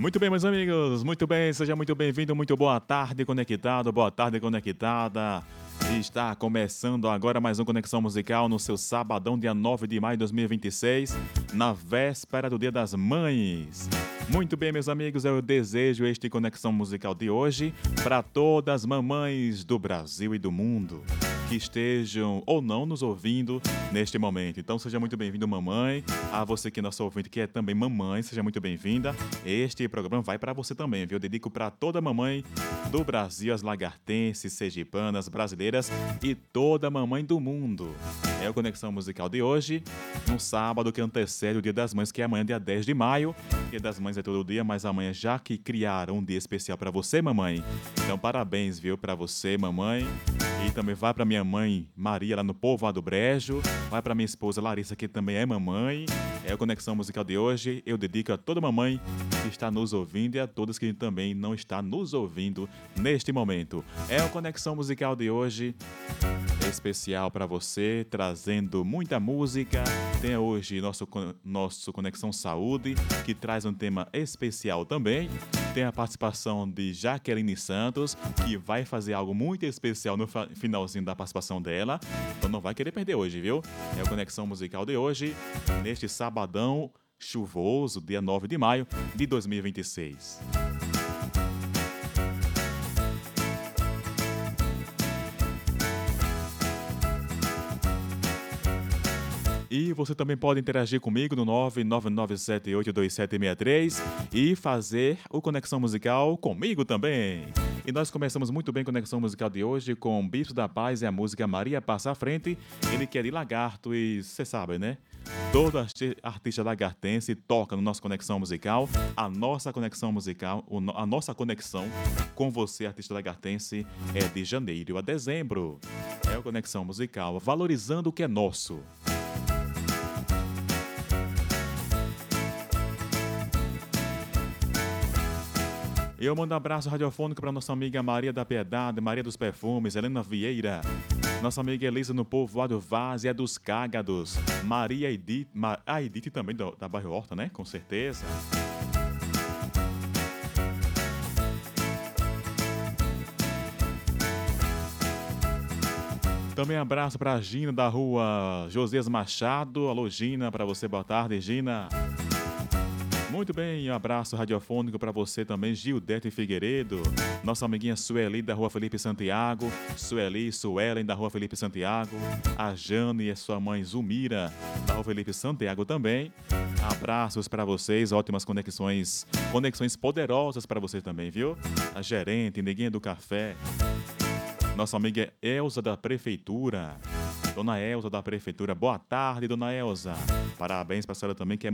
Muito bem, meus amigos, muito bem, seja muito bem-vindo, muito boa tarde, conectado, boa tarde, conectada. Está começando agora mais um Conexão Musical no seu sabadão, dia 9 de maio de 2026, na véspera do Dia das Mães. Muito bem, meus amigos, eu desejo este Conexão Musical de hoje para todas as mamães do Brasil e do mundo que estejam ou não nos ouvindo neste momento. Então seja muito bem-vindo, mamãe. A você que é nosso ouvinte, que é também mamãe, seja muito bem-vinda. Este programa vai para você também, viu? Eu dedico para toda mamãe do Brasil, as lagartenses, sergipanas, brasileiras e toda mamãe do mundo. É o Conexão Musical de hoje, no sábado que antecede o Dia das Mães, que é amanhã, dia 10 de maio. Dia das Mães é todo dia, mas amanhã já que criaram um dia especial para você, mamãe. Então parabéns, viu, para você, mamãe. E também vai para minha mãe Maria, lá no Povoado Brejo. Vai para minha esposa Larissa, que também é mamãe. É a Conexão Musical de hoje. Eu dedico a toda mamãe que está nos ouvindo e a todas que também não está nos ouvindo neste momento. É a Conexão Musical de hoje, especial para você, trazendo muita música. Tem hoje nosso Conexão Saúde, que traz um tema especial também. Tem a participação de Jaqueline Santos, que vai fazer algo muito especial no finalzinho da participação dela. Então não vai querer perder hoje, viu? É a Conexão Musical de hoje, neste sabadão chuvoso, dia 9 de maio de 2026. E você também pode interagir comigo no 999782763 e fazer o Conexão Musical comigo também. E nós começamos muito bem a Conexão Musical de hoje com Bispo da Paz e a música Maria Passa à Frente. Ele que é de Lagarto e você sabe, né? Todo artista lagartense toca no nosso Conexão Musical. A nossa conexão musical, a nossa conexão com você, artista lagartense, é de janeiro a dezembro. É o Conexão Musical, valorizando o que é nosso. Eu mando um abraço radiofônico para nossa amiga Maria da Piedade, Maria dos Perfumes, Helena Vieira, nossa amiga Elisa no Povoado Várzea dos Cágados, Maria Edith, a Edith também da Bairro Horta, né? Com certeza. Também abraço para a Gina da rua Josias Machado. Alô, Gina, para você, boa tarde, Gina. Muito bem, um abraço radiofônico para você também, Gildete Figueiredo, nossa amiguinha Sueli da rua Felipe Santiago, Suelen da rua Felipe Santiago, a Jane e a sua mãe Zumira da rua Felipe Santiago também. Abraços para vocês, ótimas conexões poderosas para vocês também, viu? A gerente, neguinha do café, nossa amiga Elza da Prefeitura. Dona Elza da Prefeitura, boa tarde, Dona Elza. Parabéns para a senhora também, que é